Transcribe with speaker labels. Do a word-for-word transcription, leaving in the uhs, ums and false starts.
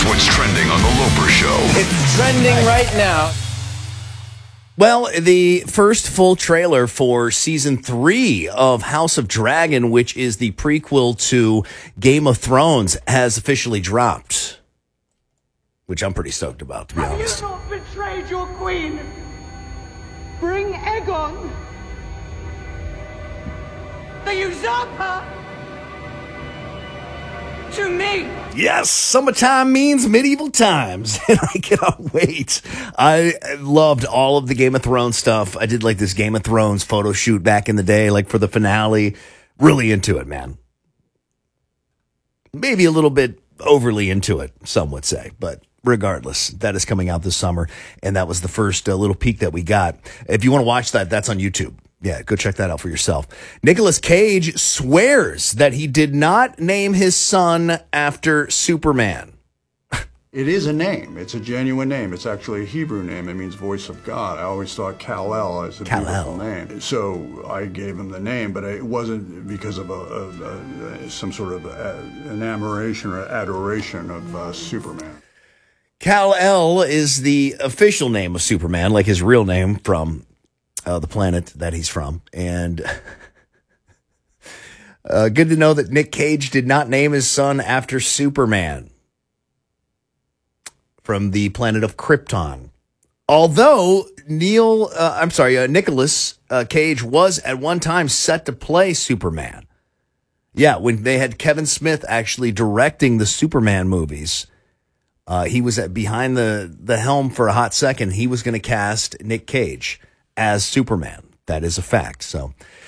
Speaker 1: what's trending on The Loper Show.
Speaker 2: It's trending right now.
Speaker 3: Well, the first full trailer for season three of House of Dragon, which is the prequel to Game of Thrones, has officially dropped. Which I'm pretty stoked about, to be
Speaker 4: Have
Speaker 3: honest.
Speaker 4: you not betrayed your queen? Bring Aegon, the usurper, to me.
Speaker 3: Yes, summertime means medieval times, and I cannot wait. I loved all of the Game of Thrones stuff. I did like this Game of Thrones photo shoot back in the day, like for the finale. Really into it, man. Maybe a little bit overly into it, some would say, but regardless, that is coming out this summer, and that was the first uh, little peek that we got. If you want to watch that, that's on YouTube. Yeah, go check that out for yourself. Nicolas Cage swears that he did not name his son after Superman.
Speaker 5: It is a name. It's a genuine name. It's actually a Hebrew name. It means voice of God. I always thought Kal-El is a
Speaker 3: Kal-El.
Speaker 5: beautiful name. So I gave him the name, but it wasn't because of a, a, a, some sort of a, an admiration or adoration of uh, Superman.
Speaker 3: Kal-El is the official name of Superman, like his real name from uh, the planet that he's from. And uh, good to know that Nick Cage did not name his son after Superman from the planet of Krypton. Although Neil, uh, I'm sorry, uh, Nicolas uh, Cage was at one time set to play Superman. Yeah, when they had Kevin Smith actually directing the Superman movies, uh, he was at, behind the, the helm for a hot second. He was going to cast Nick Cage as Superman. That is a fact. So